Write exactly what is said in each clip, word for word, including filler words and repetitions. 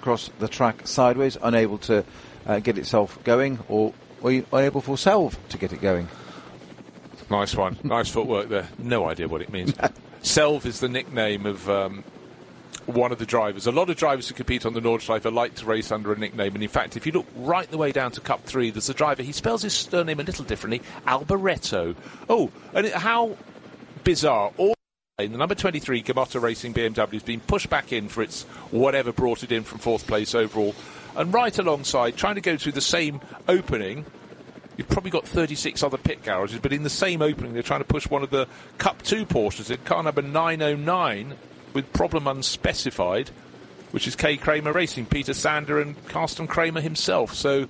across the track sideways, unable to uh, get itself going, or, or unable for Selv to get it going. Nice one. Nice footwork there. No idea what it means. Selv is the nickname of um, one of the drivers. A lot of drivers who compete on the Nordschleife like to race under a nickname, and in fact, if you look right the way down to Cup three, there's a driver, he spells his surname a little differently, Alboreto. Oh, and it, how bizarre. All the number twenty-three Gamotta Racing B M W has been pushed back in for its whatever brought it in from fourth place overall, and right alongside, trying to go through the same opening. You've probably got thirty-six other pit garages, but in the same opening, they're trying to push one of the Cup two Porsches in car number nine oh nine with problem unspecified, which is K. Kramer Racing, Peter Sander and Carsten Kramer himself. So,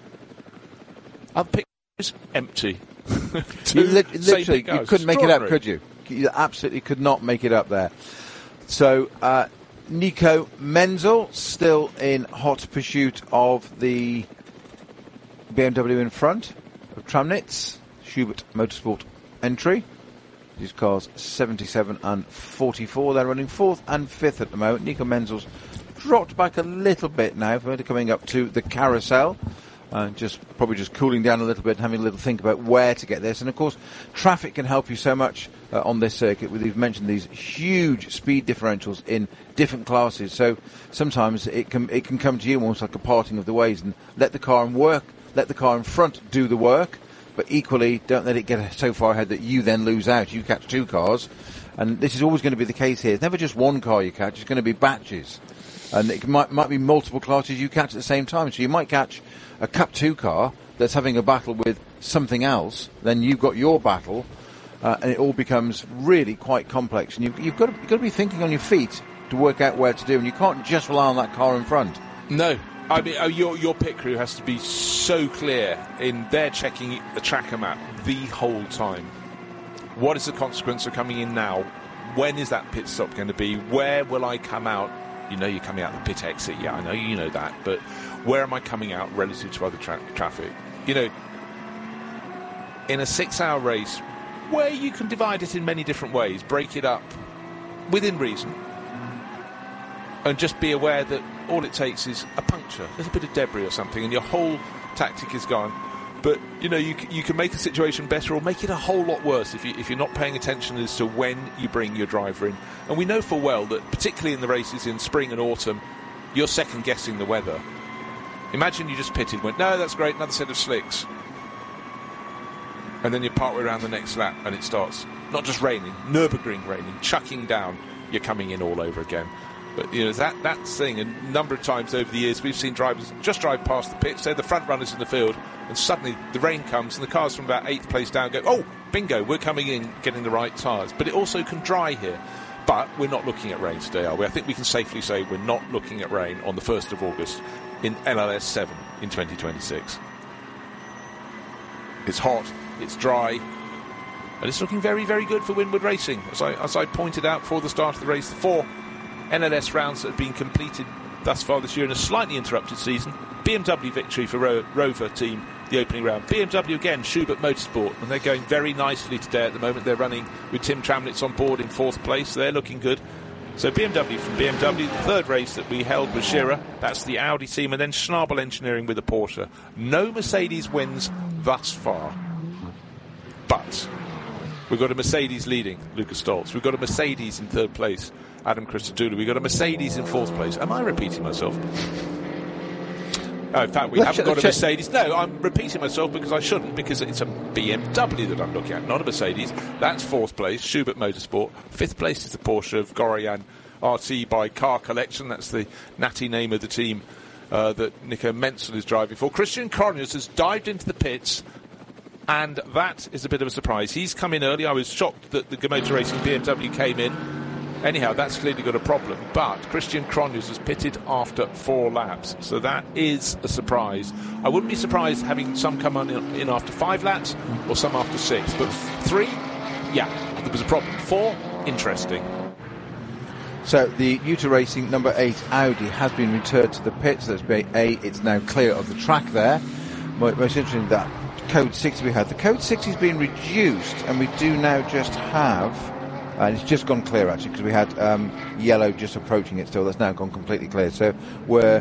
other pit garages, empty. you li- literally, you couldn't make it up, could you? You absolutely could not make it up there. So, uh, Nico Menzel still in hot pursuit of the B M W in front of Tramnitz, Schubert Motorsport entry. These cars seventy-seven and forty-four. They're running fourth and fifth at the moment. Nico Menzel's dropped back a little bit now. We're coming up to the carousel. Uh, just probably just cooling down a little bit and having a little think about where to get this. And of course, traffic can help you so much uh, on this circuit. We've mentioned these huge speed differentials in different classes. So sometimes it can it can come to you almost like a parting of the ways, and let the car and work. Let the car in front do the work, but equally don't let it get so far ahead that you then lose out. You catch two cars, and this is always going to be the case here. It's never just one car you catch, it's going to be batches. And it might, might be multiple classes you catch at the same time. So you might catch a Cup two car that's having a battle with something else, then you've got your battle, uh, and it all becomes really quite complex. And you've, you've, got to, you've got to be thinking on your feet to work out where to do, and you can't just rely on that car in front. No. I mean, oh, your your pit crew has to be so clear in their checking the tracker map the whole time. What is the consequence of coming in now? When is that pit stop going to be? Where will I come out? You know you're coming out the pit exit. Yeah, I know you know that. But where am I coming out relative to other tra- traffic? You know, in a six-hour race, where you can divide it in many different ways, break it up within reason, and just be aware that all it takes is a puncture, a little bit of debris or something, and your whole tactic is gone. But, you know, you, you can make a situation better or make it a whole lot worse if, you, if you're not paying attention as to when you bring your driver in. And we know full well that, particularly in the races in spring and autumn, you're second-guessing the weather. Imagine you just pitted and went, no, that's great, another set of slicks. And then you part way around the next lap and it starts not just raining, Nürburgring raining, chucking down, you're coming in all over again. But, you know, that, that thing, a number of times over the years, we've seen drivers just drive past the pit, say the front runners in the field, and suddenly the rain comes and the cars from about eighth place down go, oh, bingo, we're coming in, getting the right tyres. But it also can dry here. But we're not looking at rain today, are we? I think we can safely say we're not looking at rain on the first of August in L L S seven in twenty twenty-six. It's hot, it's dry, and it's looking very, very good for Winward Racing. As I, as I pointed out before the start of the race, the four N L S rounds that have been completed thus far this year in a slightly interrupted season. B M W victory for Ro- Rover team, the opening round. B M W again, Schubert Motorsport, and they're going very nicely today at the moment. They're running with Tim Tramnitz on board in fourth place. They're looking good. So B M W from B M W, the third race that we held was Scherer. That's the Audi team, and then Schnabel Engineering with the Porsche. No Mercedes wins thus far. But we've got a Mercedes leading, Lucas Stoltz. We've got a Mercedes in third place, Adam Christodoulou. We've got a Mercedes in fourth place. Am I repeating myself? Oh, in fact, we let's haven't ch- got a Mercedes. No, I'm repeating myself because I shouldn't, because it's a B M W that I'm looking at, not a Mercedes. That's fourth place, Schubert Motorsport. Fifth place is the Porsche of Goroyan R T by Car Collection. That's the natty name of the team uh, that Nico Menzel is driving for. Christian Cronjes has dived into the pits, and that is a bit of a surprise. He's come in early. I was shocked that the Gamotta Racing B M W came in. Anyhow, that's clearly got a problem. But Christian Cronjes has pitted after four laps, so that is a surprise. I wouldn't be surprised having some come on in after five laps or some after six. But three, yeah, there was a problem. Four, interesting. So the Uta Racing number eight Audi has been returned to the pits. That's A. It's now clear of the track there. Most interesting that code sixty we had. The code sixty has been reduced, and we do now just have. And it's just gone clear, actually, because we had um, yellow just approaching it still. That's now gone completely clear. So we're